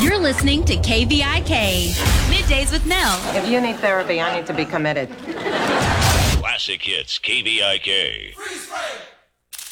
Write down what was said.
You're listening to KVIK, Middays with Nell. If you need therapy, I need to be committed. Classic Hits, KVIK. Freeze frame.